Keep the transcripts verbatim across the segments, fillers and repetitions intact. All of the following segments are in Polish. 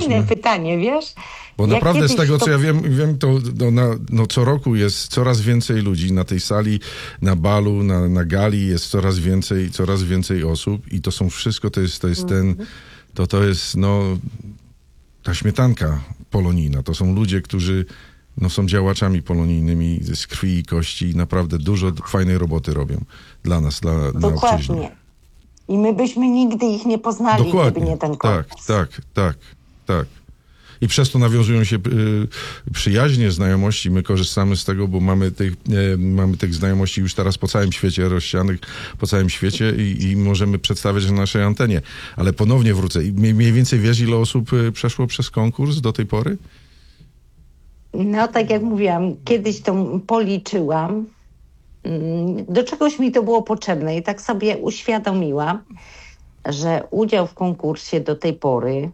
fajne pytanie, wiesz? Bo Jak naprawdę z tego, to... co ja wiem, wiem to no, na, no, co roku jest coraz więcej ludzi na tej sali, na balu, na, na gali jest coraz więcej, coraz więcej osób i to są wszystko, to jest, to jest ten, to to jest no ta śmietanka polonijna. To są ludzie, którzy no, są działaczami polonijnymi z krwi i kości i naprawdę dużo fajnej roboty robią dla nas, dla, dla ojczyzny. Dokładnie. I my byśmy nigdy ich nie poznali, Dokładnie. gdyby nie ten konkurs. Tak, tak, tak, tak. I przez to nawiązują się y, przyjaźnie, znajomości. My korzystamy z tego, bo mamy tych, y, mamy tych znajomości już teraz po całym świecie, rozsianych po całym świecie i, i możemy przedstawiać na naszej antenie. Ale ponownie wrócę. I mniej więcej wiesz, ile osób y, przeszło przez konkurs do tej pory? No, tak jak mówiłam, kiedyś to policzyłam. Do czegoś mi to było potrzebne i tak sobie uświadomiłam, że udział w konkursie do tej pory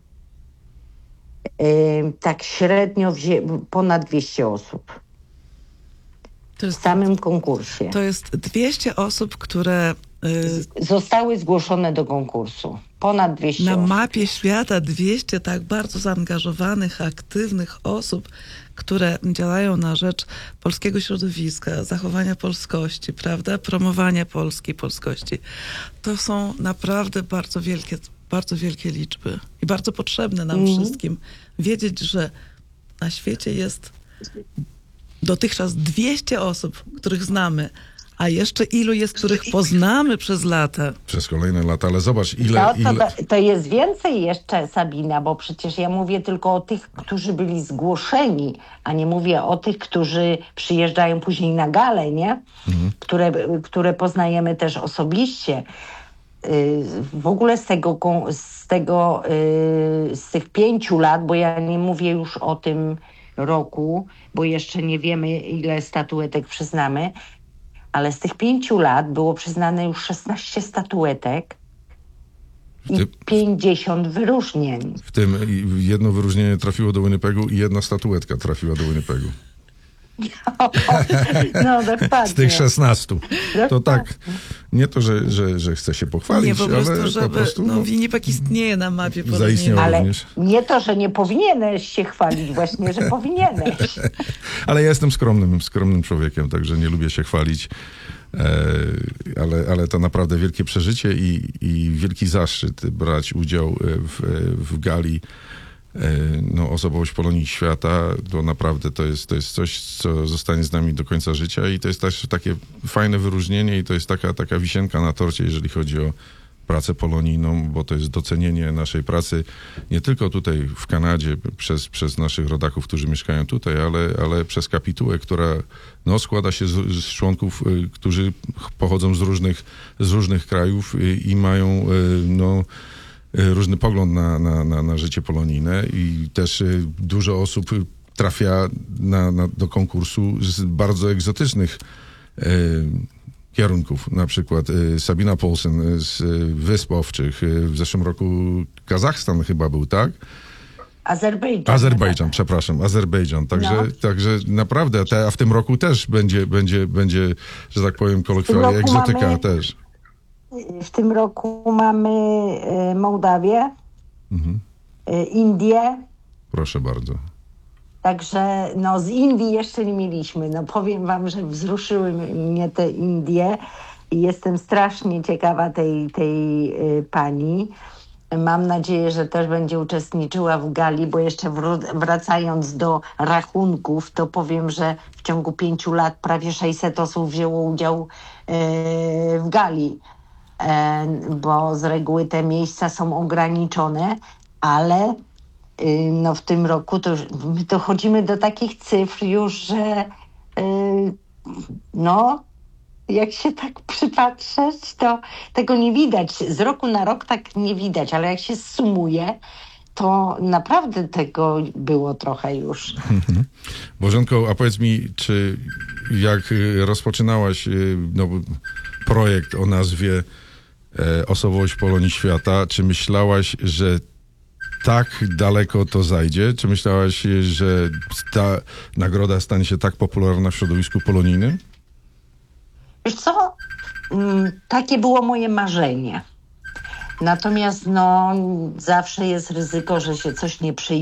Yy, tak średnio wzię- ponad dwieście osób To jest, w samym konkursie. to jest dwieście osób, które y, Zostały zgłoszone do konkursu. Ponad dwieście na osób. mapie świata, dwieście tak bardzo zaangażowanych, aktywnych osób, które działają na rzecz polskiego środowiska, zachowania polskości, prawda, promowania Polski, polskości. To są naprawdę bardzo wielkie, bardzo wielkie liczby i bardzo potrzebne nam Mhm. wszystkim wiedzieć, że na świecie jest dotychczas dwieście osób, których znamy, a jeszcze ilu jest, których poznamy przez lata. Przez kolejne lata, ale zobacz, ile... No, to, ile... to jest więcej jeszcze, Sabina, bo przecież ja mówię tylko o tych, którzy byli zgłoszeni, a nie mówię o tych, którzy przyjeżdżają później na galę, nie? Mhm. Które, które poznajemy też osobiście. W ogóle z tego, z tego, z tych pięciu lat, bo ja nie mówię już o tym roku, bo jeszcze nie wiemy, ile statuetek przyznamy, ale z tych pięciu lat było przyznane już szesnaście statuetek i Ty... pięćdziesiąt wyróżnień. W tym jedno wyróżnienie trafiło do Winnipegu i jedna statuetka trafiła do Winnipegu. No, dokładnie. Z tych szesnastu. To tak, nie to, że, że, że chcę się pochwalić, Nie, po prostu, ale żeby, po prostu... no, Winnipeg istnieje na mapie Zaistniał polonijnej. Ale również. nie to, że nie powinieneś się chwalić, właśnie, że powinieneś. Ale ja jestem skromnym, skromnym człowiekiem, także nie lubię się chwalić. E, ale, ale to naprawdę wielkie przeżycie i, i wielki zaszczyt brać udział w, w gali no, osobowość Polonii Świata. To naprawdę to jest, to jest coś, co zostanie z nami do końca życia i to jest też takie fajne wyróżnienie i to jest taka, taka wisienka na torcie, jeżeli chodzi o pracę polonijną, bo to jest docenienie naszej pracy nie tylko tutaj w Kanadzie przez, przez naszych rodaków, którzy mieszkają tutaj, ale, ale przez kapitułę, która no, składa się z, z członków, y, którzy pochodzą z różnych, z różnych krajów y, i mają y, no, y, różny pogląd na, na, na, na życie polonijne i też y, dużo osób trafia na, na, do konkursu z bardzo egzotycznych y, kierunków. Na przykład y, Sabina Paulsen z y, Wysp Owczych. Y, w zeszłym roku Kazachstan chyba był, tak? Azerbejdżan. Azerbejdżan, przepraszam, Azerbejdżan. Także, No. także naprawdę, te, a w tym roku też będzie, będzie, będzie, że tak powiem kolokwialnie, egzotyka mamy, też. W tym roku mamy y, Mołdawię, Mhm. y, Indię. Proszę bardzo. Także no, z Indii jeszcze nie mieliśmy. No, powiem wam, że wzruszyły mnie te Indie i jestem strasznie ciekawa tej, tej y, pani. Mam nadzieję, że też będzie uczestniczyła w gali, bo jeszcze wró- wracając do rachunków, to powiem, że w ciągu pięciu lat prawie sześćset osób wzięło udział y, w gali, y, bo z reguły te miejsca są ograniczone, ale no w tym roku to już my dochodzimy do takich cyfr już, że yy, no jak się tak przypatrzeć, to tego nie widać. Z roku na rok tak nie widać, ale jak się sumuje, to naprawdę tego było trochę już. Bożenko, a powiedz mi, czy jak rozpoczynałaś no, projekt o nazwie e, Osobowość Polonii Świata, czy myślałaś, że tak daleko to zajdzie? Czy myślałaś, że ta nagroda stanie się tak popularna w środowisku polonijnym? Wiesz co? Mm, takie było moje marzenie. Natomiast no zawsze jest ryzyko, że się coś nie przyjdzie.